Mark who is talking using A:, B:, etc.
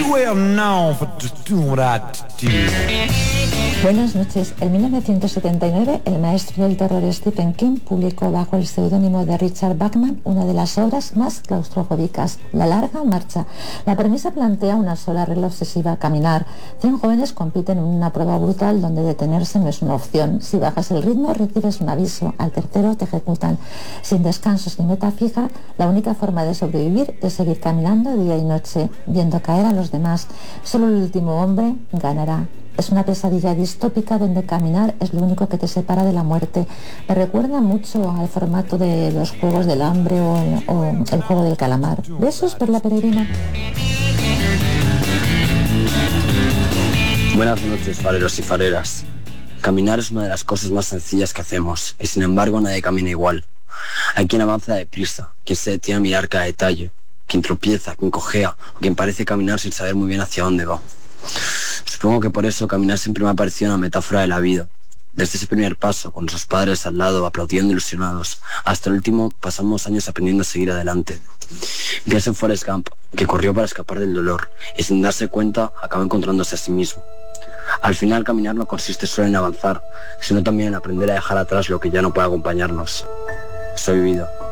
A: well known for just doing what I do.
B: Buenas noches. En 1979, el maestro del terror Stephen King publicó bajo el seudónimo de Richard Bachman una de las obras más claustrofóbicas, La larga marcha. La premisa plantea una sola regla obsesiva: caminar. 100 jóvenes compiten en una prueba brutal donde detenerse no es una opción. Si bajas el ritmo, recibes un aviso. Al tercero te ejecutan. Sin descansos ni meta fija, la única forma de sobrevivir es seguir caminando día y noche, viendo caer a los demás. Solo el último hombre ganará. Es una pesadilla distópica donde caminar es lo único que te separa de la muerte. Me recuerda mucho al formato de los Juegos del Hambre o el Juego del Calamar. Besos por la peregrina.
C: Buenas noches, fareros y fareras. Caminar es una de las cosas más sencillas que hacemos, y sin embargo nadie camina igual. Hay quien avanza deprisa, quien se detiene a mirar cada detalle, quien tropieza, quien cojea, o quien parece caminar sin saber muy bien hacia dónde va. Supongo que por eso caminar siempre me ha parecido una metáfora de la vida. Desde ese primer paso, con nuestros padres al lado, aplaudiendo ilusionados, hasta el último pasamos años aprendiendo a seguir adelante. Piensa en Forrest Gump, que corrió para escapar del dolor, y sin darse cuenta acabó encontrándose a sí mismo. Al final, caminar no consiste solo en avanzar, sino también en aprender a dejar atrás lo que ya no puede acompañarnos. Soy vivido.